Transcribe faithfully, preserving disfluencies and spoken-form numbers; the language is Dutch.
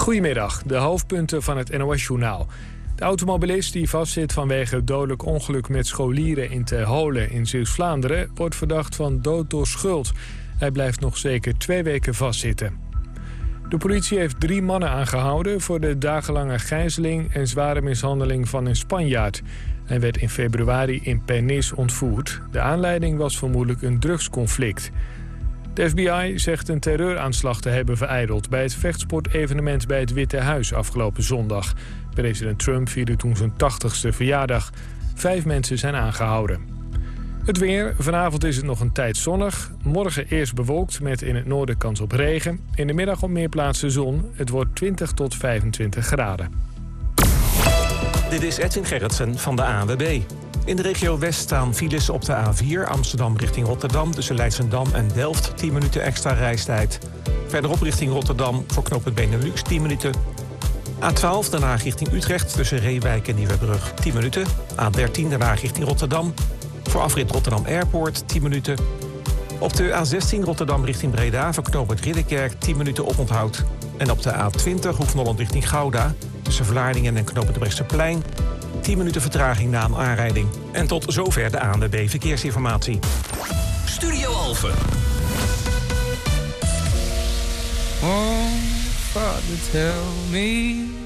Goedemiddag, de hoofdpunten van het N O S-journaal. De automobilist die vastzit vanwege het dodelijk ongeluk met scholieren in Ter Holen in Zeeuws-Vlaanderen wordt verdacht van dood door schuld. Hij blijft nog zeker twee weken vastzitten. De politie heeft drie mannen aangehouden voor de dagenlange gijzeling en zware mishandeling van een Spanjaard. Hij werd in februari in Pernis ontvoerd. De aanleiding was vermoedelijk een drugsconflict. De F B I zegt een terreuraanslag te hebben vereideld bij het vechtsportevenement bij het Witte Huis afgelopen zondag. President Trump vierde toen zijn tachtigste verjaardag. Vijf mensen zijn aangehouden. Het weer. Vanavond is het nog een tijd zonnig. Morgen eerst bewolkt met in het noorden kans op regen. In de middag op meer plaatsen zon. Het wordt twintig tot vijfentwintig graden. Dit is Edwin Gerritsen van de A N W B. In de regio West staan files op de A vier Amsterdam richting Rotterdam tussen Leidschendam en Delft tien minuten extra reistijd. Verderop richting Rotterdam voor knooppunt Benelux tien minuten. A twaalf Den Haag richting Utrecht tussen Reewijk en Nieuwebrug tien minuten. A dertien Den Haag richting Rotterdam voor afrit Rotterdam Airport tien minuten. Op de A zestien Rotterdam richting Breda voor knooppunt Ridderkerk tien minuten oponthoud. En op de A twintig Hoek van Holland richting Gouda tussen Vlaardingen en knooppunt Brechtseplein tien minuten vertraging na een aanrijding. En tot zover de A N W B Verkeersinformatie. Studio Alphen. Oh, Father, tell me